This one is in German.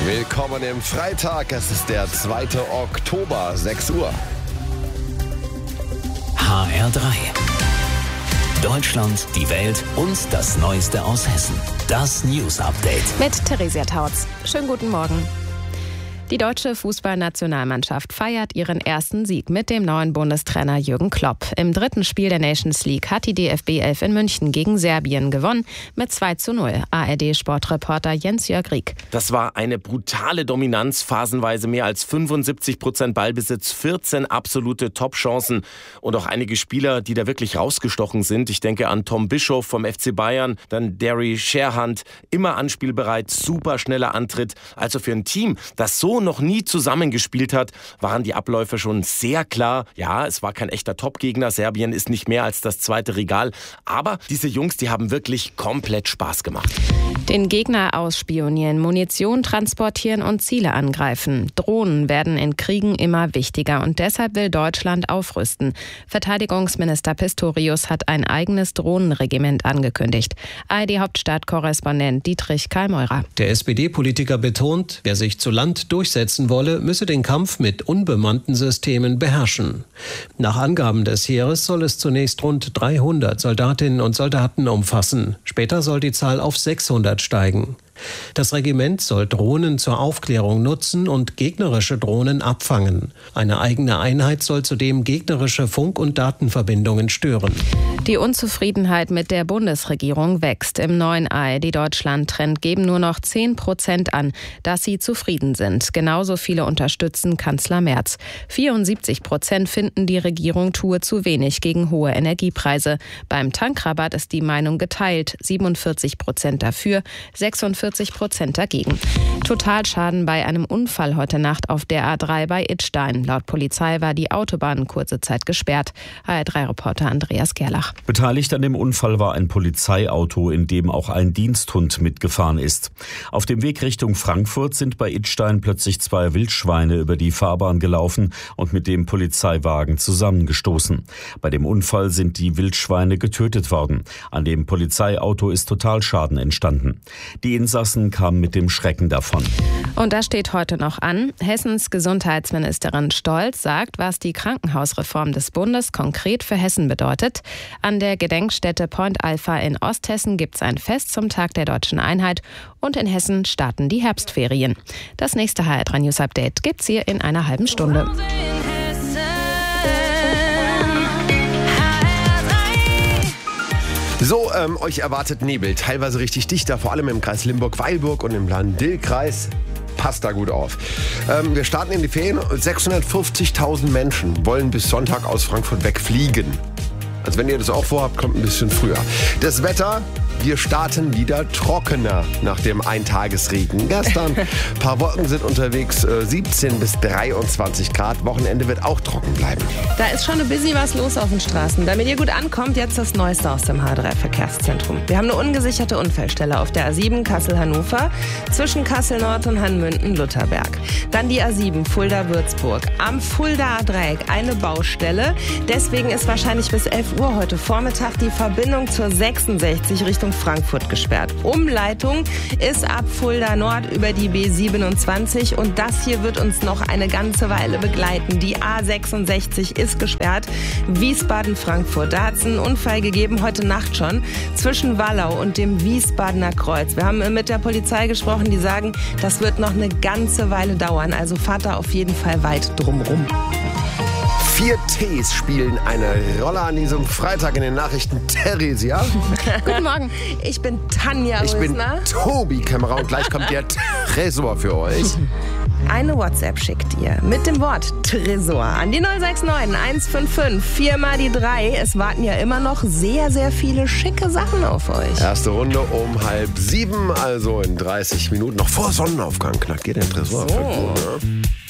Willkommen im Freitag, es ist der 2. Oktober, 6 Uhr. HR3. Deutschland, die Welt und das Neueste aus Hessen. Das News Update. Mit Theresia Tautz. Schönen guten Morgen. Die deutsche Fußballnationalmannschaft feiert ihren ersten Sieg mit dem neuen Bundestrainer Jürgen Klopp. Im dritten Spiel der Nations League hat die DFB 11 in München gegen Serbien gewonnen mit 2:0. ARD-Sportreporter Jens-Jörg Rieck. Das war eine brutale Dominanz, phasenweise mehr als 75% Ballbesitz, 14 absolute Top-Chancen und auch einige Spieler, die da wirklich rausgestochen sind. Ich denke an Tom Bischoff vom FC Bayern, dann Derry Sherhunt, immer anspielbereit, super schneller Antritt. Also für ein Team, das so noch nie zusammengespielt hat, waren die Abläufe schon sehr klar. Ja, es war kein echter Top-Gegner. Serbien ist nicht mehr als das zweite Regal. Aber diese Jungs, die haben wirklich komplett Spaß gemacht. Den Gegner ausspionieren, Munition transportieren und Ziele angreifen. Drohnen werden in Kriegen immer wichtiger und deshalb will Deutschland aufrüsten. Verteidigungsminister Pistorius hat ein eigenes Drohnenregiment angekündigt. ARD-Hauptstadtkorrespondent Dietrich Karl-Meurer. Der SPD-Politiker betont, wer sich zu Land durchsetzen wolle, müsse den Kampf mit unbemannten Systemen beherrschen. Nach Angaben des Heeres soll es zunächst rund 300 Soldatinnen und Soldaten umfassen. Später soll die Zahl auf 600 steigen. Das Regiment soll Drohnen zur Aufklärung nutzen und gegnerische Drohnen abfangen. Eine eigene Einheit soll zudem gegnerische Funk- und Datenverbindungen stören. Die Unzufriedenheit mit der Bundesregierung wächst. Im neuen ARD-Deutschland-Trend geben nur noch 10% an, dass sie zufrieden sind. Genauso viele unterstützen Kanzler Merz. 74% finden, die Regierung tue zu wenig gegen hohe Energiepreise. Beim Tankrabatt ist die Meinung geteilt. 47% dafür, 46% dagegen. Totalschaden bei einem Unfall heute Nacht auf der A3 bei Idstein. Laut Polizei war die Autobahn kurze Zeit gesperrt. HR3-Reporter Andreas Gerlach. Beteiligt an dem Unfall war ein Polizeiauto, in dem auch ein Diensthund mitgefahren ist. Auf dem Weg Richtung Frankfurt sind bei Idstein plötzlich 2 Wildschweine über die Fahrbahn gelaufen und mit dem Polizeiwagen zusammengestoßen. Bei dem Unfall sind die Wildschweine getötet worden. An dem Polizeiauto ist Totalschaden entstanden. Die Insassen kamen mit dem Schrecken davon. Und das steht heute noch an. Hessens Gesundheitsministerin Stolz sagt, was die Krankenhausreform des Bundes konkret für Hessen bedeutet. An der Gedenkstätte Point Alpha in Osthessen gibt es ein Fest zum Tag der Deutschen Einheit und in Hessen starten die Herbstferien. Das nächste HR3 News Update gibt's hier in einer halben Stunde. So, euch erwartet Nebel, teilweise richtig dichter, vor allem im Kreis Limburg-Weilburg und im Lahn-Dill-Kreis. Passt da gut auf. Wir starten in die Ferien. 650.000 Menschen wollen bis Sonntag aus Frankfurt wegfliegen. Also wenn ihr das auch vorhabt, kommt ein bisschen früher. Das Wetter, wir starten wieder trockener nach dem Eintagesregen. Gestern, ein paar Wolken sind unterwegs, 17 bis 23 Grad. Wochenende wird auch trocken bleiben. Da ist schon ein bisschen was los auf den Straßen. Damit ihr gut ankommt, jetzt das Neueste aus dem H3-Verkehrszentrum. Wir haben eine ungesicherte Unfallstelle auf der A7 Kassel-Hannover zwischen Kassel-Nord und Hanmünden-Lutherberg. Dann die A7 Fulda-Würzburg. Am Fuldaer Dreieck eine Baustelle. Deswegen ist wahrscheinlich bis 11 Uhr heute Vormittag die Verbindung zur 66 Richtung Frankfurt gesperrt. Umleitung ist ab Fulda Nord über die B27 und das hier wird uns noch eine ganze Weile begleiten. Die A66 ist gesperrt. Wiesbaden-Frankfurt. Da hat es einen Unfall gegeben, heute Nacht schon, zwischen Wallau und dem Wiesbadener Kreuz. Wir haben mit der Polizei gesprochen, die sagen, das wird noch eine ganze Weile dauern. Also fahrt da auf jeden Fall weit drumrum. 4 Ts spielen eine Rolle an diesem Freitag in den Nachrichten. Theresia. Guten Morgen, ich bin Tanja Rösner. Ich bin Tobi Kämmerer und gleich kommt der Tresor für euch. Eine WhatsApp schickt ihr mit dem Wort Tresor an die 069 155 4 mal die 3. Es warten ja immer noch sehr, sehr viele schicke Sachen auf euch. Erste Runde um 6:30, also in 30 Minuten, noch vor Sonnenaufgang. Knackt ihr den Tresor? So.